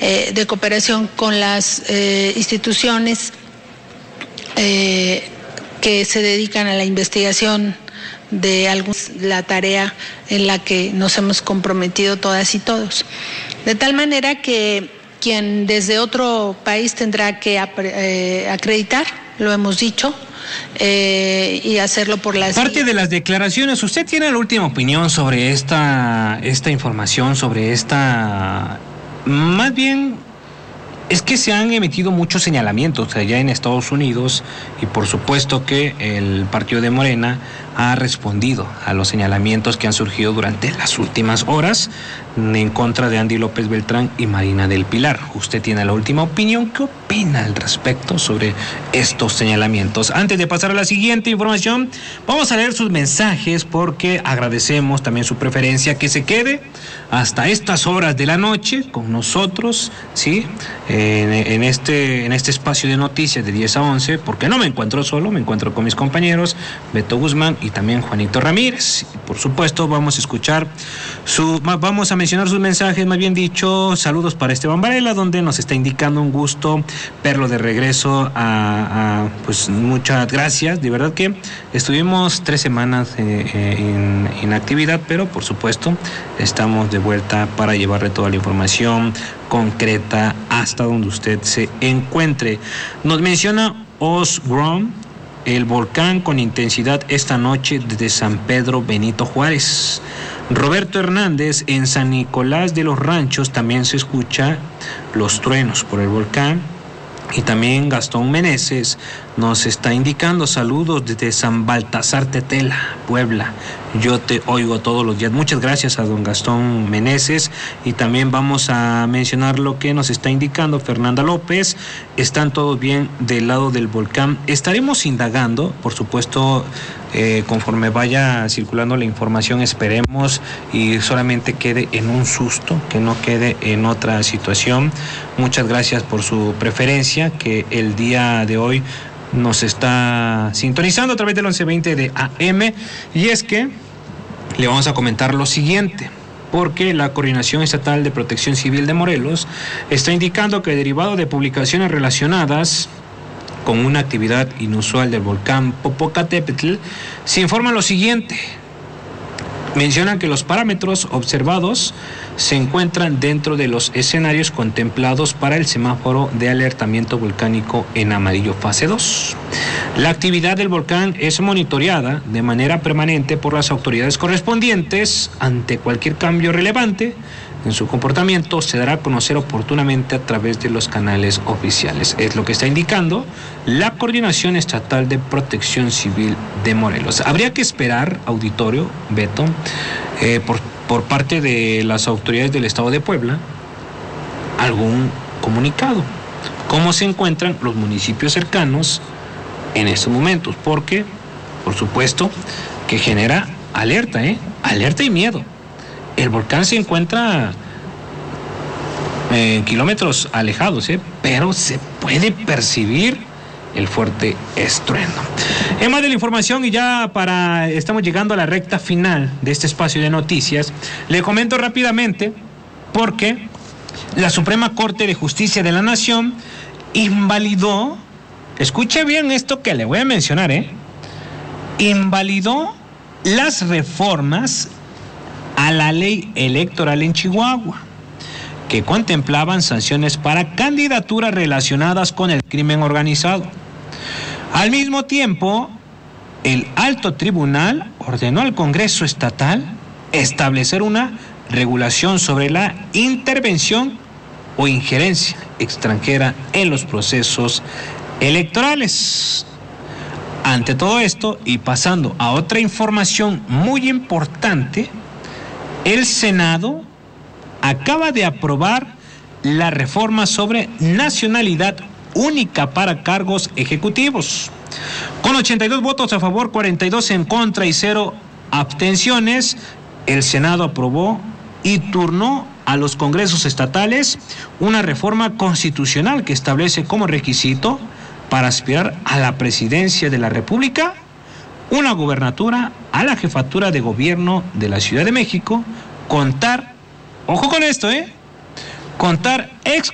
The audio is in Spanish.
de cooperación con las instituciones que se dedican a la investigación de la tarea en la que nos hemos comprometido todas y todos. De tal manera que quien desde otro país tendrá que acreditar, lo hemos dicho, y hacerlo por las... Parte de las declaraciones, ¿usted tiene la última opinión sobre esta información, sobre esta... Más bien, es que se han emitido muchos señalamientos allá en Estados Unidos y por supuesto que el partido de Morena ha respondido a los señalamientos que han surgido durante las últimas horas en contra de Andy López Beltrán y Marina del Pilar. Usted tiene la última opinión. ¿Qué opina al respecto sobre estos señalamientos? Antes de pasar a la siguiente información, vamos a leer sus mensajes porque agradecemos también su preferencia, que se quede hasta estas horas de la noche con nosotros, ¿sí? En este espacio de noticias de 10 a 11, porque no me encuentro solo, me encuentro con mis compañeros Beto Guzmán y también Juanito Ramírez. Por supuesto, vamos a mencionar sus mensajes, más bien dicho, saludos para Esteban Varela, donde nos está indicando un gusto verlo de regreso pues muchas gracias, de verdad que estuvimos 3 semanas en actividad, pero por supuesto estamos de vuelta para llevarle toda la información concreta hasta donde usted se encuentre. Nos menciona Osgrom, el volcán con intensidad esta noche desde San Pedro Benito Juárez. Roberto Hernández, en San Nicolás de los Ranchos también se escucha los truenos por el volcán. Y también Gastón Meneses nos está indicando saludos desde San Baltasar Tetela, Puebla. Yo te oigo todos los días. Muchas gracias a don Gastón Meneses. Y también vamos a mencionar lo que nos está indicando Fernanda López. Están todos bien del lado del volcán. Estaremos indagando, por supuesto, conforme vaya circulando la información, esperemos y solamente quede en un susto, que no quede en otra situación. Muchas gracias por su preferencia, que el día de hoy nos está sintonizando a través del 1120 de AM. Y es que le vamos a comentar lo siguiente, porque la Coordinación Estatal de Protección Civil de Morelos está indicando que, derivado de publicaciones relacionadas con una actividad inusual del volcán Popocatépetl, se informa lo siguiente. Mencionan que los parámetros observados se encuentran dentro de los escenarios contemplados para el semáforo de alertamiento volcánico en amarillo fase 2. La actividad del volcán es monitoreada de manera permanente por las autoridades correspondientes. Ante cualquier cambio relevante en su comportamiento se dará a conocer oportunamente a través de los canales oficiales. Es lo que está indicando la Coordinación Estatal de Protección Civil de Morelos. Habría que esperar, auditorio, Beto, por parte de las autoridades del Estado de Puebla, algún comunicado. ¿Cómo se encuentran los municipios cercanos en estos momentos? Porque, por supuesto, que genera alerta, alerta y miedo. El volcán se encuentra en kilómetros alejados, pero se puede percibir el fuerte estruendo. En más de la información, y ya estamos llegando a la recta final de este espacio de noticias, le comento rápidamente porque la Suprema Corte de Justicia de la Nación invalidó, escuche bien esto que le voy a mencionar, invalidó las reformas a la ley electoral en Chihuahua, que contemplaban sanciones para candidaturas relacionadas con el crimen organizado. Al mismo tiempo, el alto tribunal ordenó al Congreso Estatal establecer una regulación sobre la intervención o injerencia extranjera en los procesos electorales. Ante todo esto, y pasando a otra información muy importante, el Senado acaba de aprobar la reforma sobre nacionalidad única para cargos ejecutivos. Con 82 votos a favor, 42 en contra y 0 abstenciones, el Senado aprobó y turnó a los congresos estatales una reforma constitucional que establece como requisito para aspirar a la presidencia de la República una gubernatura a la jefatura de gobierno de la Ciudad de México, contar, ojo con esto, contar